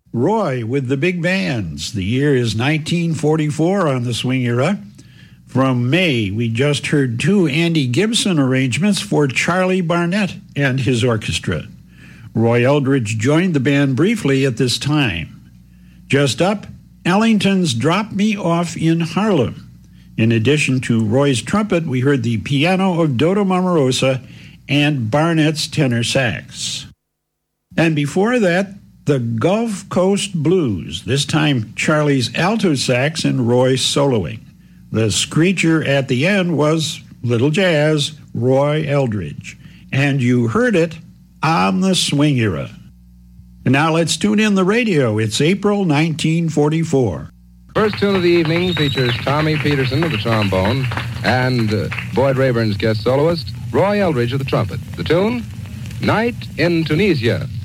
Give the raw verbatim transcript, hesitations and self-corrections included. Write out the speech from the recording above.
Roy with the big bands. The year is nineteen forty-four on the Swing Era. From May, we just heard two Andy Gibson arrangements for Charlie Barnett and his orchestra. Roy Eldridge joined the band briefly at this time. Just up, Ellington's Drop Me Off in Harlem. In addition to Roy's trumpet, we heard the piano of Dodo Mamarosa and Barnett's tenor sax. And before that, the Gulf Coast Blues, this time Charlie's alto sax and Roy soloing. The screecher at the end was Little Jazz, Roy Eldridge. And you heard it on the Swing Era. And now let's tune in the radio. It's April nineteen forty-four. First tune of the evening features Tommy Peterson of the trombone and uh, Boyd Rayburn's guest soloist, Roy Eldridge of the trumpet. The tune, Night in Tunisia.